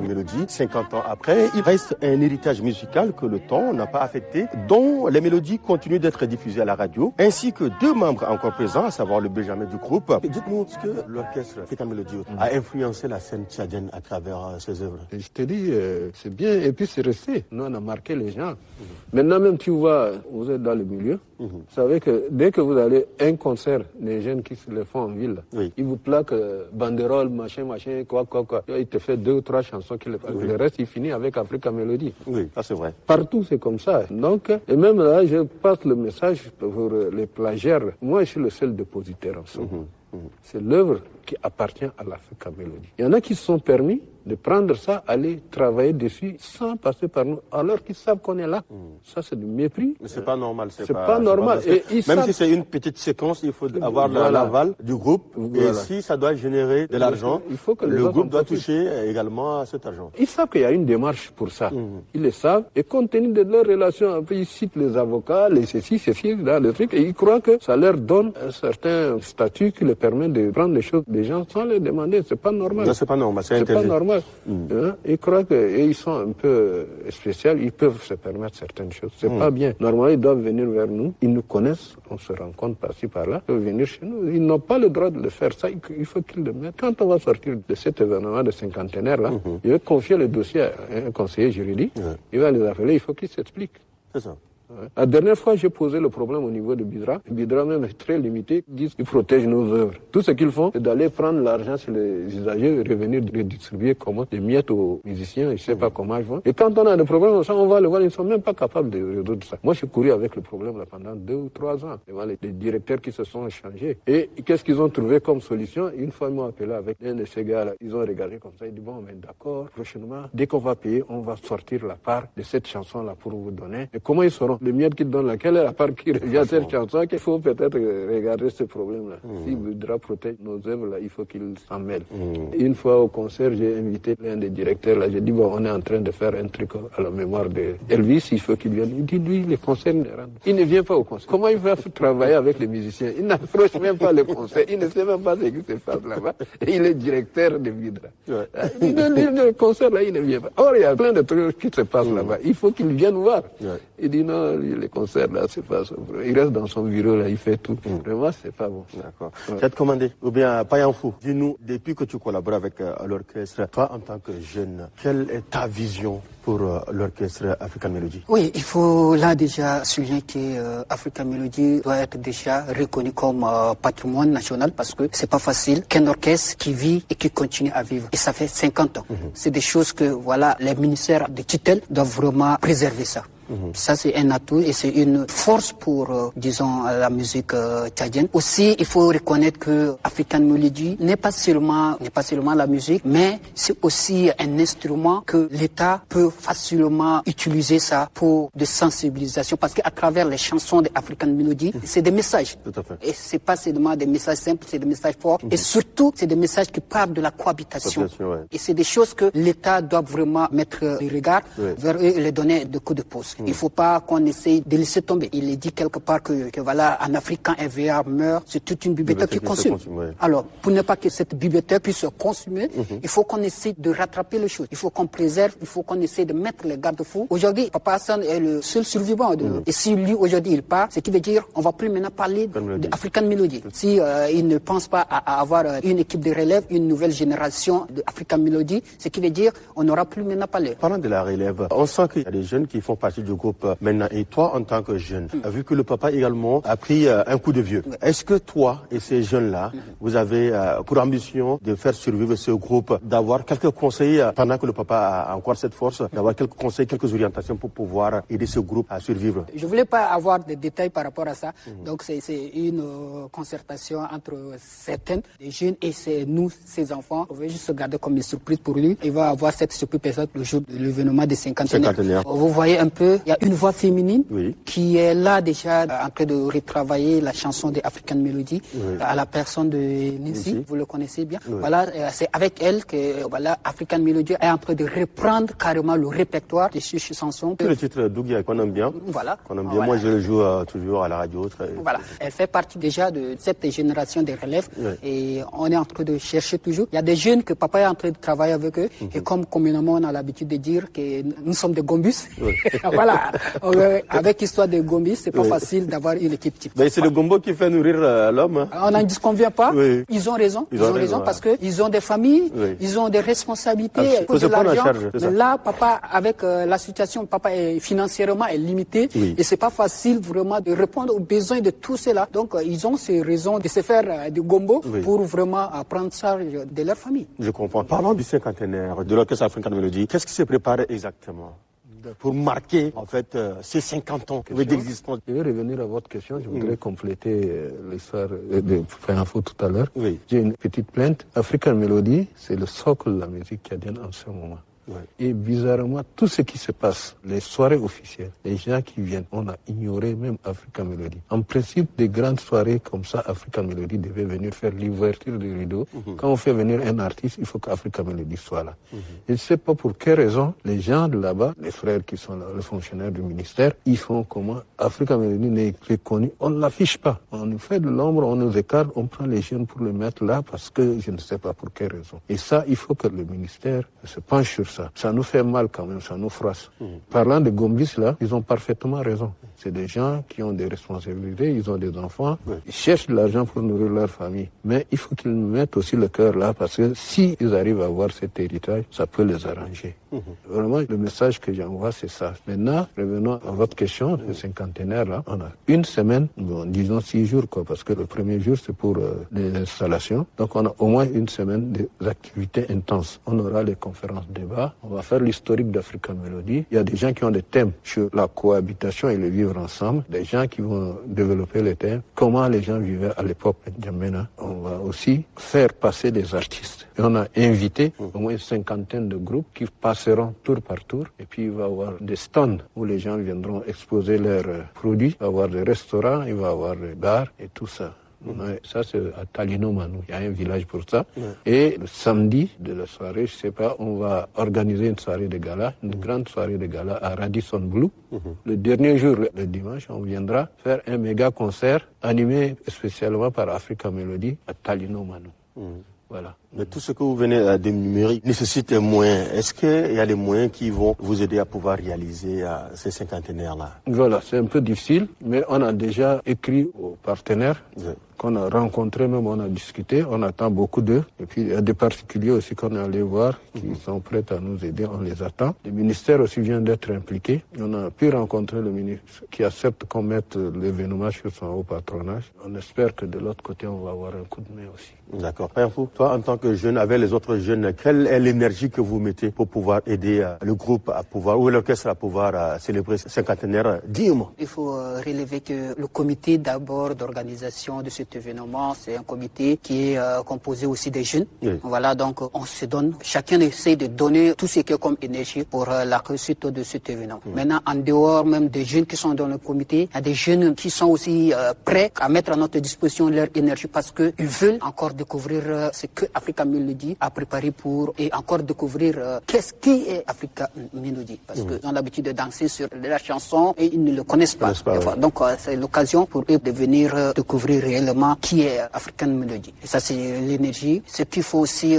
Mélodie, 50 ans après, il reste un héritage musical que le temps n'a pas affecté, dont les mélodies continuent d'être diffusées à la radio, ainsi que 2 membres encore présents, à savoir le Benjamin du groupe. Dites-nous ce que l'orchestre African Melody a influencé la scène tchadienne à travers ses œuvres. Je te dis, c'est bien, et puis c'est resté. Nous, on a marqué les gens. Maintenant même, tu vois, vous êtes dans le milieu, vous savez que dès que vous allez à un concert, les jeunes qui se le font en ville, ils vous plaquent banderole, machin, quoi. Il te fait 2 ou 3 chansons qui le font. Le reste, il finit avec Africa Melody. Oui, ça c'est vrai. Partout, c'est comme ça. Donc, et même là, je passe le message pour les plagiaires. Moi, je suis le seul dépositaire en somme. C'est l'œuvre qui appartient à l'Africa Melody. Il y en a qui se sont permis de prendre ça, aller travailler dessus sans passer par nous, alors qu'ils savent qu'on est là. Ça, c'est du mépris. Mais c'est pas normal. C'est pas normal. Même si c'est une petite séquence, il faut avoir l'aval du groupe. Et si ça doit générer de l'argent, le groupe doit toucher également à cet argent. Ils savent qu'il y a une démarche pour ça. Ils le savent. Et compte tenu de leur relation, ils citent les avocats, les ceci, dans le truc, et ils croient que ça leur donne un certain statut qui leur permet de prendre les choses des gens sans les demander. C'est pas normal. Non, c'est pas normal. C'est pas normal. Ils croient qu'ils sont un peu spéciaux, ils peuvent se permettre certaines choses. C'est pas bien. Normalement, ils doivent venir vers nous, ils nous connaissent, on se rencontre par-ci, par-là, ils peuvent venir chez nous. Ils n'ont pas le droit de le faire. Ça, il faut qu'ils le mettent. Quand on va sortir de cet événement de cinquantenaire-là, il va confier le dossier à un conseiller juridique, il va les appeler, il faut qu'ils s'expliquent. C'est ça. La dernière fois, j'ai posé le problème au niveau de Bidra. Bidra même est très limité. Ils disent qu'ils protègent nos œuvres. Tout ce qu'ils font, c'est d'aller prendre l'argent sur les usagers et revenir redistribuer comment des miettes aux musiciens. Je ne sais pas comment ils font. Et quand on a des problèmes, on va le voir. Ils ne sont même pas capables de résoudre ça. Moi, j'ai couru avec le problème là pendant 2 ou 3 ans. Devant les directeurs qui se sont changés. Et qu'est-ce qu'ils ont trouvé comme solution? Une fois, ils m'ont appelé avec un de ces gars-là. Ils ont regardé comme ça. Ils disent, bon, mais d'accord, prochainement, dès qu'on va payer, on va sortir la part de cette chanson-là pour vous donner. Et comment ils sauront? Les miettes qui donnent là, quelle est la part qui revient à cette chanson? Qu'il faut peut-être regarder ce problème-là. Si Bidra protège nos œuvres, là, il faut qu'il s'en mêle. Une fois au concert, j'ai invité l'un des directeurs, là, j'ai dit, bon, on est en train de faire un truc à la mémoire de Elvis, il faut qu'il vienne. Il dit, lui, les concerts ne rentrent. Il ne vient pas au concert. Comment il va travailler avec les musiciens? Il n'approche même pas le concert. Il ne sait même pas ce qui se passe là-bas. Et il est directeur de Bidra. Le concert, là, il ne vient pas. Or, il y a plein de trucs qui se passent là-bas. Il faut qu'il vienne voir. Il dit, non, les concerts, là, c'est pas ça. Il reste dans son bureau, là, il fait tout. Vraiment, c'est pas bon. D'accord. J'ai commandé. Ou bien, Payanfou, dis-nous, depuis que tu collabores avec l'orchestre, toi, en tant que jeune, quelle est ta vision pour l'orchestre African Melody? Oui, il faut là déjà souligner que African Melody doit être déjà reconnu comme patrimoine national parce que c'est pas facile qu'un orchestre qui vit et qui continue à vivre. Et ça fait 50 ans. C'est des choses que, voilà, les ministères de tutelle doivent vraiment préserver ça. Ça, c'est un atout et c'est une force pour, disons, la musique tchadienne. Aussi, il faut reconnaître que African Melody n'est pas seulement la musique, mais c'est aussi un instrument que l'État peut facilement utiliser ça pour de sensibilisation. Parce qu'à travers les chansons d'African Melody, c'est des messages. Tout à fait. Et c'est pas seulement des messages simples, c'est des messages forts. Et surtout, c'est des messages qui parlent de la cohabitation. Et c'est des choses que l'État doit vraiment mettre le regard vers eux et les donner de coups de pouce. Il ne faut pas qu'on essaye de laisser tomber. Il est dit quelque part que voilà, en Afrique, quand un vieillard meurt, c'est toute une bibliothèque qui consume. Alors, pour ne pas que cette bibliothèque puisse se consumer, il faut qu'on essaye de rattraper les choses. Il faut qu'on préserve, il faut qu'on essaye de mettre les garde-fous. Aujourd'hui, Papa Hassan est le seul survivant. Et si lui, aujourd'hui, il part, ce qui veut dire on va plus maintenant parler d'African Melody. Si il ne pense pas à avoir une équipe de relève, une nouvelle génération d'African Melody, ce qui veut dire on n'aura plus maintenant parlé. Parlant de la relève, on sent qu'il y a des jeunes qui font partie du groupe maintenant. Et toi, en tant que jeune, vu que le papa également a pris un coup de vieux, est-ce que toi et ces jeunes-là, vous avez pour ambition de faire survivre ce groupe, d'avoir quelques conseils pendant que le papa a encore cette force, d'avoir quelques conseils, quelques orientations pour pouvoir aider ce groupe à survivre? Je voulais pas avoir de détails par rapport à ça. Donc c'est une concertation entre certains des jeunes et c'est nous, ses enfants. On veut juste se garder comme une surprise pour lui. Il va avoir cette surprise peut-être le jour de l'événement des cinquantenaires. Vous voyez un peu qu'il y a une voix féminine qui est là déjà en train de retravailler la chanson de African Melody à la personne de Ninsi, vous le connaissez bien. Voilà, c'est avec elle que African Melody est en train de reprendre carrément le répertoire de ces chansons. Le titre Dougia qu'on aime bien. Voilà. Qu'on aime bien. Moi, je le joue toujours à la radio. Voilà. Elle fait partie déjà de cette génération des relèves et on est en train de chercher toujours. Il y a des jeunes que papa est en train de travailler avec eux et comme communément on a l'habitude de dire que nous sommes des gombus. Voilà. Avec l'histoire des gombus, c'est pas facile d'avoir une équipe type. Mais c'est le gombo qui fait nourrir l'homme. On n'en disconvient pas. Ils ont raison. Ils ont raison parce que ils ont des familles, ils ont des responsabilités, de l'argent. Mais là, papa, avec la situation, papa est financièrement limité et c'est pas facile vraiment de répondre aux besoins de tous ceux-là. Donc, ils ont ces raisons de se faire du gombo pour vraiment prendre charge de leur famille. Je comprends. Parlons du cinquantenaire de l'Orchestre African Melody. Qu'est-ce qui se prépare exactement pour marquer en fait ces 50 ans d'existence? Je vais revenir à votre question. Je voudrais compléter l'histoire de Info tout à l'heure. J'ai une petite plainte. African Melody, c'est le socle de la musique cadienne en ce moment. Et bizarrement, tout ce qui se passe, les soirées officielles, les gens qui viennent, on a ignoré même African Melody. En principe, des grandes soirées comme ça, African Melody devait venir faire l'ouverture du rideau. Quand on fait venir un artiste, il faut qu'African Melody soit là. Je ne sais pas pour quelle raison, les gens de là-bas, les frères qui sont là, les fonctionnaires du ministère, ils font comment African Melody n'est reconnu. On ne l'affiche pas. On nous fait de l'ombre, on nous écarte, on prend les jeunes pour le mettre là parce que je ne sais pas pour quelle raison. Et ça, il faut que le ministère se penche sur ça. Ça nous fait mal quand même, ça nous froisse. Parlant de Gombis là, ils ont parfaitement raison. C'est des gens qui ont des responsabilités, ils ont des enfants, ils cherchent de l'argent pour nourrir leur famille. Mais il faut qu'ils mettent aussi le cœur là, parce que s'ils arrivent à avoir cet héritage, ça peut les arranger. Vraiment, le message que j'envoie, c'est ça. Maintenant, revenons à votre question, le cinquantenaire là, on a une semaine, bon, disons 6 jours quoi, parce que le premier jour c'est pour les installations. Donc on a au moins une semaine d'activités intenses. On aura les conférences débats, on va faire l'historique d'African Melody. Il y a des gens qui ont des thèmes sur la cohabitation et le vivre ensemble, des gens qui vont développer les thèmes, comment les gens vivaient à l'époque N'Djamena. On va aussi faire passer des artistes. Et on a invité au moins une cinquantaine de groupes qui passeront tour par tour. Et puis il va y avoir des stands où les gens viendront exposer leurs produits. Il va y avoir des restaurants, il va y avoir des bars et tout ça. Ça, c'est à Talino Manou. Il y a un village pour ça. Et le samedi de la soirée, je sais pas, on va organiser une soirée de gala, une grande soirée de gala à Radisson Blu. Le dernier jour, le dimanche, on viendra faire un méga concert animé spécialement par African Melody à Talino Manou. Voilà. Mais tout ce que vous venez d'énumérer nécessite des moyens. Est-ce qu'il y a des moyens qui vont vous aider à pouvoir réaliser ces cinquantenaires-là? Voilà, c'est un peu difficile, mais on a déjà écrit aux partenaires qu'on a rencontrés, même on a discuté, on attend beaucoup d'eux. Et puis il y a des particuliers aussi qu'on est allé voir qui sont prêts à nous aider, on les attend. Le ministère aussi vient d'être impliqué. On a pu rencontrer le ministre qui accepte qu'on mette l'événement sur son haut patronage. On espère que de l'autre côté, on va avoir un coup de main aussi. D'accord. Toi, en tant que jeune, avec les autres jeunes, quelle est l'énergie que vous mettez pour pouvoir aider le groupe à pouvoir, ou l'orchestre à pouvoir célébrer ce cinquantenaire dignement? Il faut relever que le comité d'abord d'organisation de cet événement, c'est un comité qui est composé aussi des jeunes. Voilà, donc on se donne, chacun essaie de donner tout ce qui est comme énergie pour la réussite de cet événement. Maintenant, en dehors même des jeunes qui sont dans le comité, il y a des jeunes qui sont aussi prêts à mettre à notre disposition leur énergie parce qu'ils veulent encore découvrir ce que African Melody a préparé pour et encore découvrir qu'est-ce qui est African Melody parce qu'ils ont l'habitude de danser sur la chanson et ils ne le connaissent pas. Donc c'est l'occasion pour eux de venir découvrir réellement qui est African Melody. Et ça c'est l'énergie. Ce qu'il faut aussi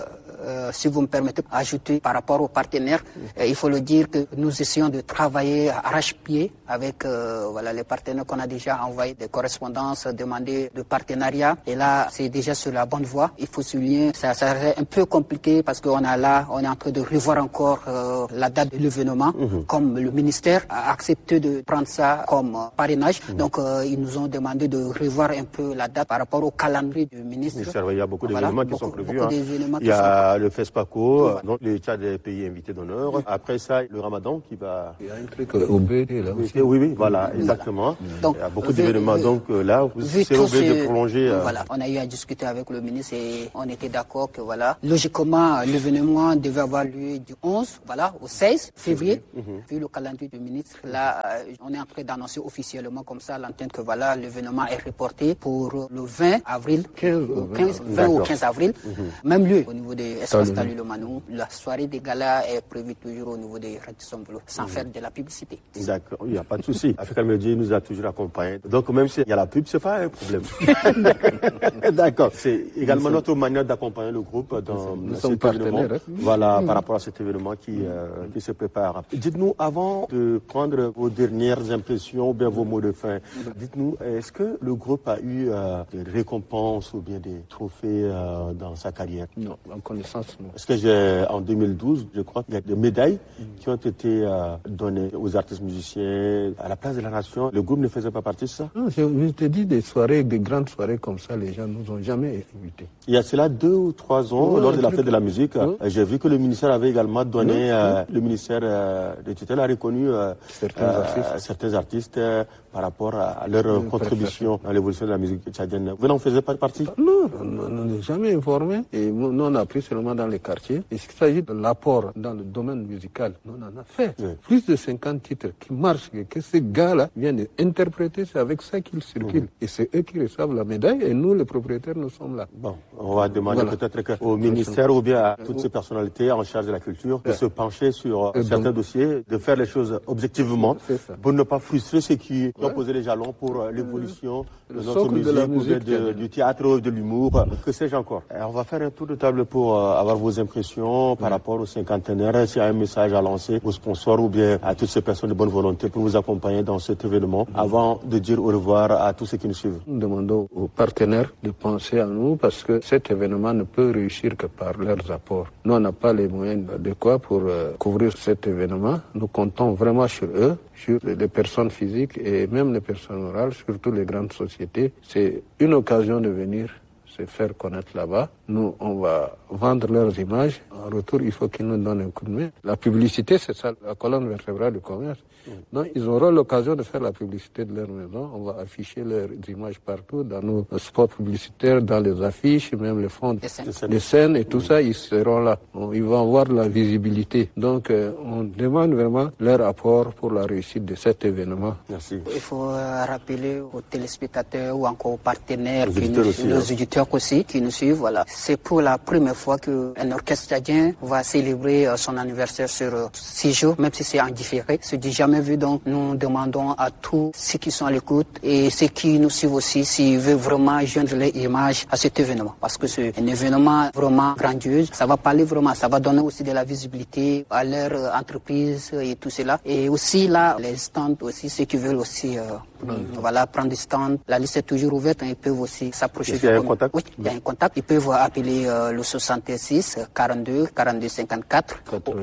si vous me permettez, ajouter par rapport aux partenaires, il faut le dire que nous essayons de travailler à arrache-pied avec les partenaires qu'on a déjà envoyé des correspondances, demandé de partenariat. Et là, c'est déjà sur la bonne voie. Il faut souligner, ça serait un peu compliqué parce qu'on est en train de revoir encore la date de l'événement. Comme le ministère a accepté de prendre ça comme parrainage. Donc, ils nous ont demandé de revoir un peu la date par rapport au calendrier du ministre. Il y a beaucoup d'événements qui sont prévus. Il y a le FESPACO, donc le Tchad des pays invités d'honneur. Après ça, le Ramadan qui va... Il y a un truc au BD là aussi. Oui, voilà, exactement. Donc, il y a beaucoup d'événements. Donc là, c'est obligé de prolonger. Voilà, on a eu à discuter avec le ministre et on était d'accord que voilà, logiquement, l'événement devait avoir lieu du 11, voilà, au 16 février. Vu le calendrier du ministre, là, on est en train d'annoncer officiellement comme ça à l'antenne que voilà, l'événement est reporté pour le 20 avril, 20 ou 15 avril. Même lieu au niveau des espaces Talus Le Manou. La soirée des galas est prévue toujours au niveau des Radisson Blu, sans faire de la publicité. D'accord, il n'y a pas de souci. Africa Media nous a toujours accompagnés. Donc même s'il y a la pub, c'est pas un problème. D'accord. C'est également notre manière d'accompagner le groupe dans cet événement. Voilà, par rapport à cet événement qui se prépare. Dites-nous, avant de prendre vos dernières impressions ou bien vos mots de fin, dites-nous, est-ce que le groupe a eu des récompenses ou bien des trophées dans sa carrière? Non, en connaissance, non. Parce que en 2012, je crois qu'il y a des médailles qui ont été données aux artistes musiciens. À la place de la nation, le groupe ne faisait pas partie de ça? Non, je te dis, des soirées, des grandes soirées comme ça, les gens nous ont jamais invités. Il y a cela 2 ou 3 ans, lors de la fête de la musique, j'ai vu que le ministère avait également donné, le ministère de tutelle a reconnu certains artistes par rapport à leur contribution à l'évolution de la musique tchadienne. Vous n'en faisiez pas partie? Non, on n'est jamais informé. Et nous, on a pris seulement dans les quartiers. Et s'il s'agit de l'apport dans le domaine musical, nous, on en a fait. Oui. Plus de 50 titres qui marchent, et que ces gars-là viennent interpréter, c'est avec ça qu'ils circulent. Et c'est eux qui reçoivent la médaille et nous, les propriétaires, nous sommes là. Bon, on va demander peut-être au ministère ou bien à toutes ces personnalités en charge de la culture de se pencher sur certains dossiers, de faire les choses objectivement pour ne pas frustrer ceux qui ont posé les jalons pour l'évolution de notre musique, du théâtre, de l'humour, que sais-je encore. On va faire un tour de table pour avoir vos impressions par rapport aux cinquantenaires. S'il y a un message à lancer aux sponsors ou bien à toutes ces personnes de bonne volonté pour vous accompagner dans cet événement, avant de dire au revoir à tous ceux qui nous suivent. Nous demandons aux partenaires de penser à nous parce que cet événement ne peut réussir que par leurs apports. Nous, on n'a pas les moyens adéquats pour couvrir cet événement. Nous comptons vraiment sur eux, sur les personnes physiques et même les personnes morales, surtout les grandes sociétés. C'est une occasion de venir se faire connaître là-bas. Nous, on va vendre leurs images. En retour, il faut qu'ils nous donnent un coup de main. La publicité, c'est ça, la colonne vertébrale du commerce. Donc, ils auront l'occasion de faire la publicité de leur maison. On va afficher leurs images partout, dans nos spots publicitaires, dans les affiches, même les fonds des scènes et tout ça, ils seront là. Ils vont avoir de la visibilité. Donc, on demande vraiment leur apport pour la réussite de cet événement. Merci. Il faut rappeler aux téléspectateurs ou encore aux partenaires, aux auditeurs aussi qui nous suivent. Voilà. C'est pour la première fois qu'un orchestre tchadien va célébrer son anniversaire sur 6 jours, même si c'est en différé. C'est du jamais vu, donc nous demandons à tous ceux qui sont à l'écoute et ceux qui nous suivent aussi s'ils veulent vraiment joindre leur image à cet événement. Parce que c'est un événement vraiment grandiose. Ça va parler vraiment, ça va donner aussi de la visibilité à leur entreprise et tout cela. Et aussi là, les stands aussi, ceux qui veulent aussi prendre des stands. La liste est toujours ouverte, ils peuvent aussi s'approcher. Il y a un contact? Oui, il y a un contact. Ils peuvent appeler le 66 42 42 54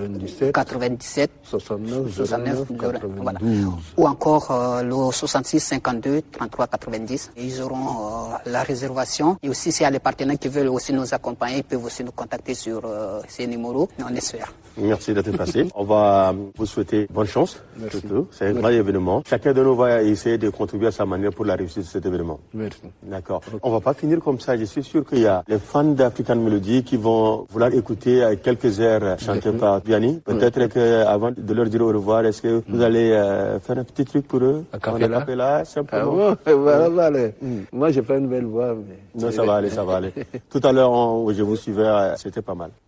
97 69 voilà. Ou encore le 66 52 33 90. Et ils auront la réservation. Et aussi, s'il y a des partenaires qui veulent aussi nous accompagner, ils peuvent aussi nous contacter sur ces numéros. On espère. Merci d'être passé. On va vous souhaiter bonne chance. Surtout. C'est un grand événement. Chacun de nous va essayer de contribuer à sa manière pour la réussite de cet événement. Merci. D'accord. On va pas finir comme ça. Je suis sûr qu'il y a les fans d'African Melody qui vont vouloir écouter quelques airs chantées par Vianney. Peut-être qu'avant de leur dire au revoir, est-ce que vous allez faire un petit truc pour eux? A cappella, simplement. Ah bon, voilà. Moi, j'ai pas une belle voix, mais... Non, ça va aller. Tout à l'heure, je vous suivais, c'était pas mal.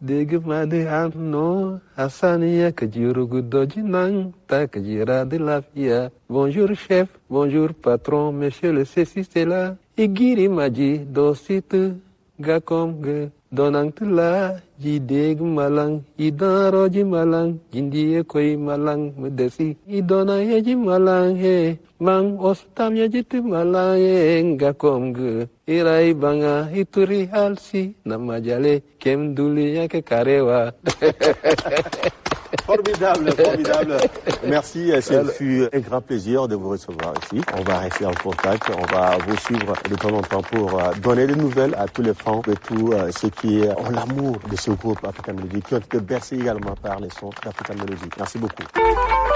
Bonjour chef, bonjour patron, monsieur le ceci c'est là. Igiri maji dositu gakomge donang tula jideg malang idaro malang jindie koi malang medesi idona yeji malang he mang ostam yeji malang he gakomge irai banga ituri halsi namajale kem dulinya ke karewa. Formidable, formidable. Merci, ce fut un grand plaisir de vous recevoir ici. On va rester en contact, on va vous suivre de temps en temps pour donner des nouvelles à tous les fans de tous ceux qui ont l'amour de ce groupe African Melody, qui ont été bercés également par les sons d'African Melody. Merci beaucoup.